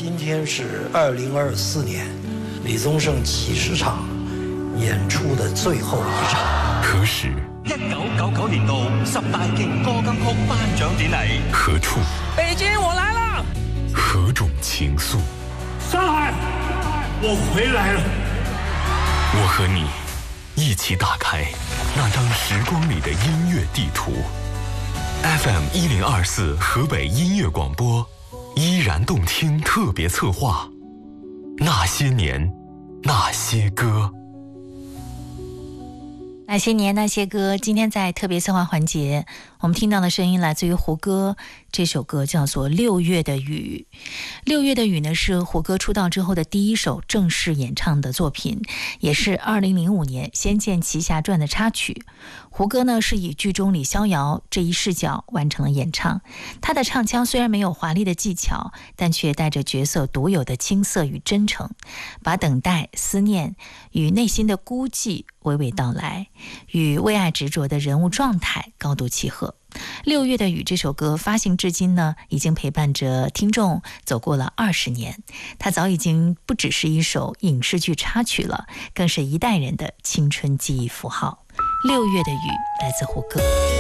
今天是2024年李宗盛启示场演出的最后一场。 何时 1999年度10大勁歌金曲頒獎典禮， 何處？ 北京，我來了。 何種情愫？ 上海，我回來了。 我和你一起打開那張時光裡的音樂地圖。FM 1024河北音樂廣播，依然動聽特別策劃，那些年，那些歌。 那些年那些歌，今天在特别策划环节，我们听到的声音来自于胡歌，这首歌叫做《6月的雨》。《6月的雨》呢，是胡歌出道之后的第一首正式演唱的作品，也是2005年《仙剑奇侠传》的插曲。胡歌呢，是以剧中李逍遥这一视角完成了演唱。他的唱腔虽然没有华丽的技巧，但却带着角色独有的青涩与真诚，把等待、思念与内心的孤寂娓娓道来，与为爱执着的人物状态高度契合。6月的雨这首歌发行至今呢，已经陪伴着听众走过了20年，它早已经不只是一首影视剧插曲了，更是一代人的青春记忆符号。6月的雨来自胡歌。